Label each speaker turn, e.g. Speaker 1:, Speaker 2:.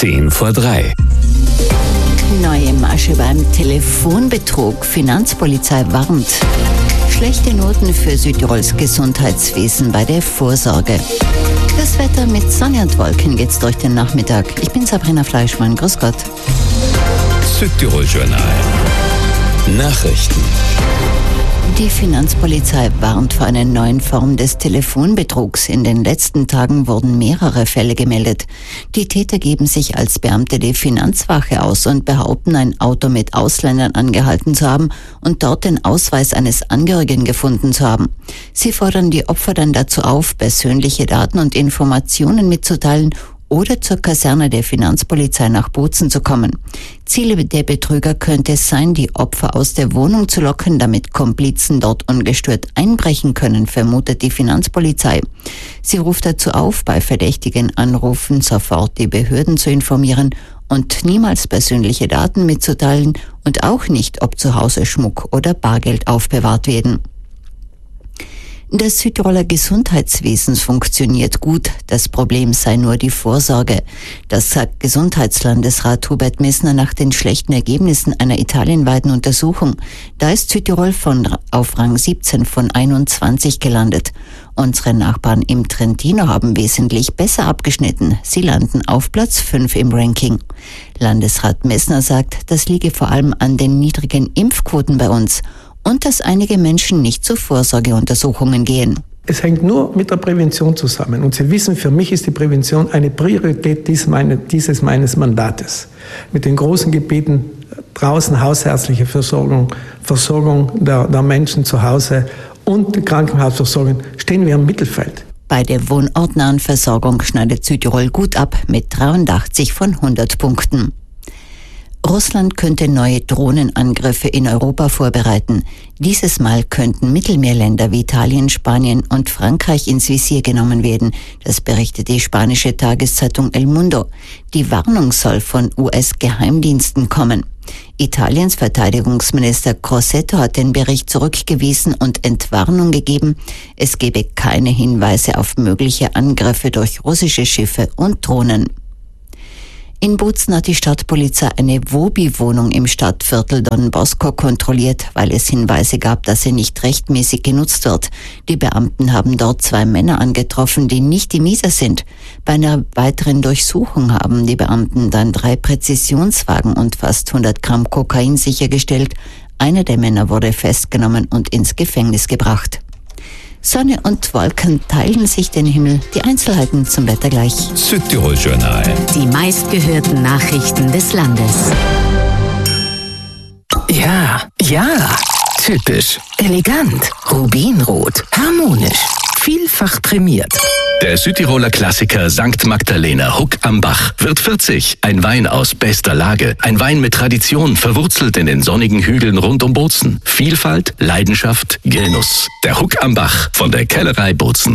Speaker 1: 3:10.
Speaker 2: Neue Masche beim Telefonbetrug. Finanzpolizei warnt. Schlechte Noten für Südtirols Gesundheitswesen bei der Vorsorge. Das Wetter mit Sonne und Wolken geht's durch den Nachmittag. Ich bin Sabrina Fleischmann. Grüß Gott.
Speaker 1: Südtirol Journal. Nachrichten.
Speaker 2: Die Finanzpolizei warnt vor einer neuen Form des Telefonbetrugs. In den letzten Tagen wurden mehrere Fälle gemeldet. Die Täter geben sich als Beamte der Finanzwache aus und behaupten, ein Auto mit Ausländern angehalten zu haben und dort den Ausweis eines Angehörigen gefunden zu haben. Sie fordern die Opfer dann dazu auf, persönliche Daten und Informationen mitzuteilen oder zur Kaserne der Finanzpolizei nach Bozen zu kommen. Ziel der Betrüger könnte es sein, die Opfer aus der Wohnung zu locken, damit Komplizen dort ungestört einbrechen können, vermutet die Finanzpolizei. Sie ruft dazu auf, bei verdächtigen Anrufen sofort die Behörden zu informieren und niemals persönliche Daten mitzuteilen und auch nicht, ob zu Hause Schmuck oder Bargeld aufbewahrt werden. Das Südtiroler Gesundheitswesen funktioniert gut. Das Problem sei nur die Vorsorge. Das sagt Gesundheitslandesrat Hubert Messner nach den schlechten Ergebnissen einer italienweiten Untersuchung. Da ist Südtirol auf Rang 17 von 21 gelandet. Unsere Nachbarn im Trentino haben wesentlich besser abgeschnitten. Sie landen auf Platz 5 im Ranking. Landesrat Messner sagt, das liege vor allem an den niedrigen Impfquoten bei uns und dass einige Menschen nicht zu Vorsorgeuntersuchungen gehen.
Speaker 3: Es hängt nur mit der Prävention zusammen. Und Sie wissen, für mich ist die Prävention eine Priorität dieses meines Mandates. Mit den großen Gebieten draußen hausärztliche Versorgung der Menschen zu Hause und die Krankenhausversorgung stehen wir im Mittelfeld.
Speaker 2: Bei der wohnortnahen Versorgung schneidet Südtirol gut ab mit 83 von 100 Punkten. Russland könnte neue Drohnenangriffe in Europa vorbereiten. Dieses Mal könnten Mittelmeerländer wie Italien, Spanien und Frankreich ins Visier genommen werden. Das berichtet die spanische Tageszeitung El Mundo. Die Warnung soll von US-Geheimdiensten kommen. Italiens Verteidigungsminister Crosetto hat den Bericht zurückgewiesen und Entwarnung gegeben. Es gebe keine Hinweise auf mögliche Angriffe durch russische Schiffe und Drohnen. In Bozen hat die Stadtpolizei eine Wobi-Wohnung im Stadtviertel Don Bosco kontrolliert, weil es Hinweise gab, dass sie nicht rechtmäßig genutzt wird. Die Beamten haben dort 2 Männer angetroffen, die nicht die Mieter sind. Bei einer weiteren Durchsuchung haben die Beamten dann 3 Präzisionswagen und fast 100 Gramm Kokain sichergestellt. Einer der Männer wurde festgenommen und ins Gefängnis gebracht. Sonne und Wolken teilen sich den Himmel. Die Einzelheiten zum Wetter gleich.
Speaker 1: Südtirol Journal.
Speaker 4: Die meistgehörten Nachrichten des Landes.
Speaker 5: Ja, typisch, elegant, rubinrot, harmonisch, vielfach prämiert.
Speaker 6: Der Südtiroler Klassiker St. Magdalena Huck am Bach wird 40. Ein Wein aus bester Lage. Ein Wein mit Tradition, verwurzelt in den sonnigen Hügeln rund um Bozen. Vielfalt, Leidenschaft, Genuss. Der Huck am Bach von der Kellerei Bozen.